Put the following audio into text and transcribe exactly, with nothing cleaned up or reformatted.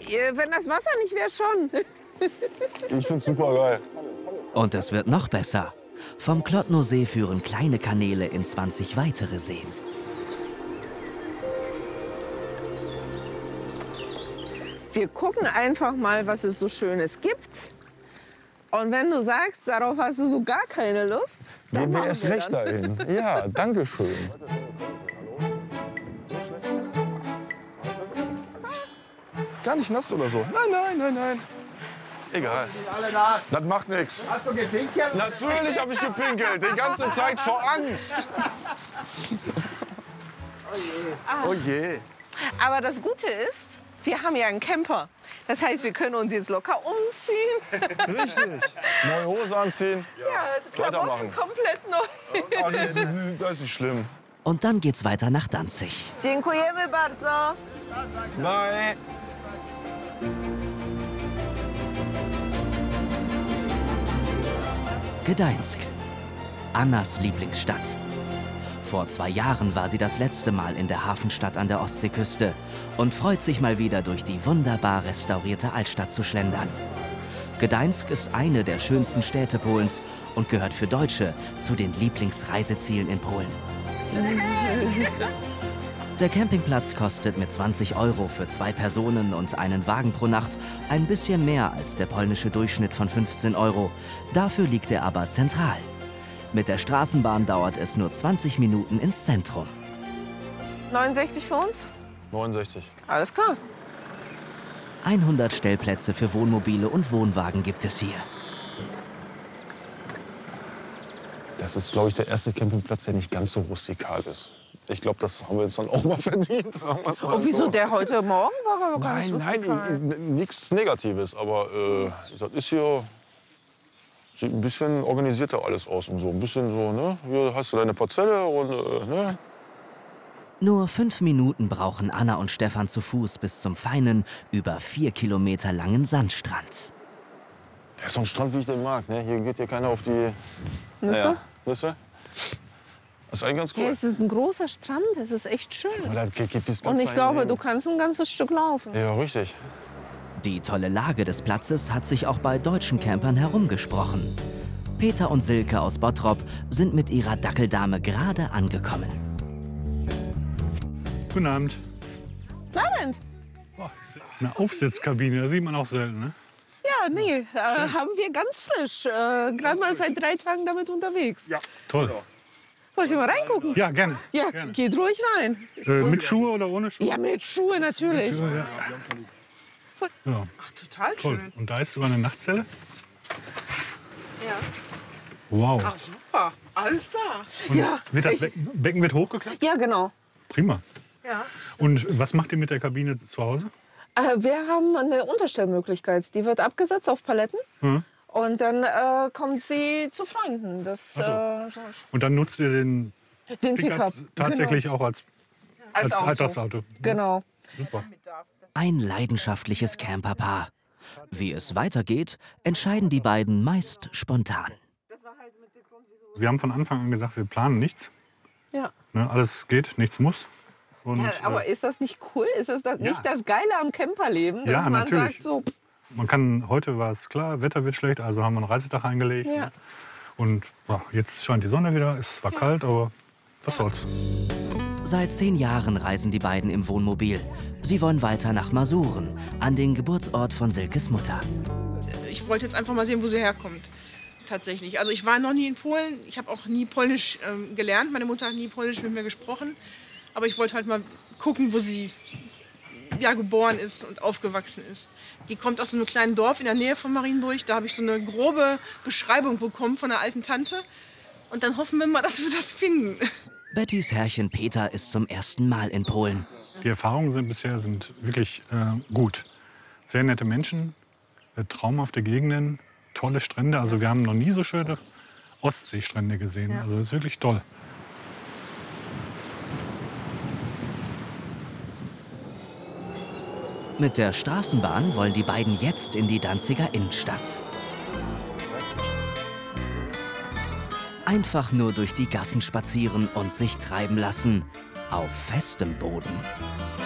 Wenn das Wasser nicht wäre, schon. Ich find's super geil. Und es wird noch besser. Vom Klotnosee führen kleine Kanäle in zwanzig weitere Seen. Wir gucken einfach mal, was es so Schönes gibt. Und wenn du sagst, darauf hast du so gar keine Lust, dann Gehen wir machen erst wir recht dann. dahin. Ja, danke schön. Gar nicht nass oder so. Nein, nein, nein, nein. Egal. Alle nass. Das macht nichts. Hast du gepinkelt? Natürlich habe ich gepinkelt. Die ganze Zeit vor Angst. Oh je. Aber das Gute ist, wir haben ja einen Camper. Das heißt, wir können uns jetzt locker umziehen. Richtig. Neue Hose anziehen. Ja, Weitermachen. Klamotten komplett neu. Ah, das, ist, das ist nicht schlimm. Und dann geht's weiter nach Danzig. Dziękujemy bardzo. Bye. Gdańsk. Annas Lieblingsstadt. Vor zwei Jahren war sie das letzte Mal in der Hafenstadt an der Ostseeküste und freut sich mal wieder durch die wunderbar restaurierte Altstadt zu schlendern. Gdańsk ist eine der schönsten Städte Polens und gehört für Deutsche zu den Lieblingsreisezielen in Polen. Der Campingplatz kostet mit zwanzig Euro für zwei Personen und einen Wagen pro Nacht ein bisschen mehr als der polnische Durchschnitt von fünfzehn Euro. Dafür liegt er aber zentral. Mit der Straßenbahn dauert es nur zwanzig Minuten ins Zentrum. neunundsechzig für uns? neunundsechzig. Alles klar. hundert Stellplätze für Wohnmobile und Wohnwagen gibt es hier. Das ist, glaube ich, der erste Campingplatz, der nicht ganz so rustikal ist. Ich glaube, das haben wir jetzt dann auch mal verdient. Sagen wir's mal Und wieso so. der heute Morgen war aber gar Nein, nicht rustikal. nein, nichts Negatives. Aber äh, das ist hier. Sieht ein bisschen organisierter alles aus und so. Ein bisschen so, ne? Hier hast du deine Parzelle und, äh, ne? Nur fünf Minuten brauchen Anna und Stefan zu Fuß bis zum feinen, über vier Kilometer langen Sandstrand. Das ist so ein Strand, wie ich den mag, ne? Hier geht hier keiner auf die Nüsse? Naja, Nüsse. Das ist eigentlich ganz cool. Ja, es ist ein großer Strand, es ist echt schön. Aber da geht- geht bis ganz Und ich nach glaube, hinten. du kannst ein ganzes Stück laufen. Ja, richtig. Die tolle Lage des Platzes hat sich auch bei deutschen Campern herumgesprochen. Peter und Silke aus Bottrop sind mit ihrer Dackeldame gerade angekommen. Guten Abend. Abend. Eine Aufsitzkabine, das sieht man auch selten, ne? Ja, nee, äh, haben wir ganz frisch. Äh, Gerade mal seit drei Tagen damit unterwegs. Ja. Toll. Wollt ihr mal reingucken? Ja, gerne. Ja, gerne. geht ruhig rein. Äh, mit Schuhe oder ohne Schuhe? Ja, mit Schuhe natürlich. Schuhe, ja. Ja, Ach, total toll. schön. Und da ist sogar eine Nachtzelle? Ja. Wow. Ach, super. Alles da. Und Ja, wird das ich- Becken, Becken wird hochgeklappt? ja, genau. Prima. Ja. Und was macht ihr mit der Kabine zu Hause? Äh, wir haben eine Unterstellmöglichkeit. Die wird abgesetzt auf Paletten. Hm? Und dann äh, kommt sie zu Freunden. Das, Ach äh, so- Und dann nutzt ihr den den Pickup Pickup. tatsächlich auch als, genau. als, als Auto. Alltagsauto? Genau. Super. Ein leidenschaftliches Camperpaar. Wie es weitergeht, entscheiden die beiden meist spontan. Wir haben von Anfang an gesagt, wir planen nichts. Ja. Ne, alles geht, nichts muss. Und, Ja, aber äh, ist das nicht cool? Ist das, das Ja. nicht das Geile am Camperleben? Dass Ja, man natürlich. sagt so, pff, man kann, heute war es klar, Wetter wird schlecht, also haben wir einen Reisetag eingelegt. ja. Und ja, jetzt scheint die Sonne wieder, es war kalt, aber was soll's. Seit zehn Jahren reisen die beiden im Wohnmobil. Sie wollen weiter nach Masuren, an den Geburtsort von Silkes Mutter. Ich wollte jetzt einfach mal sehen, wo sie herkommt. Tatsächlich. Also ich war noch nie in Polen. Ich habe auch nie Polnisch ähm, gelernt. Meine Mutter hat nie Polnisch mit mir gesprochen. Aber ich wollte halt mal gucken, wo sie ja, geboren ist und aufgewachsen ist. Die kommt aus so einem kleinen Dorf in der Nähe von Marienburg. Da habe ich so eine grobe Beschreibung bekommen von einer alten Tante. Und dann hoffen wir mal, dass wir das finden. Bettys Herrchen Peter ist zum ersten Mal in Polen. Die Erfahrungen sind bisher sind wirklich äh, gut. Sehr nette Menschen, äh, traumhafte Gegenden, tolle Strände. Also wir haben noch nie so schöne Ostseestrände gesehen. Ja. Also das ist wirklich toll. Mit der Straßenbahn wollen die beiden jetzt in die Danziger Innenstadt. Einfach nur durch die Gassen spazieren und sich treiben lassen. Auf festem Boden.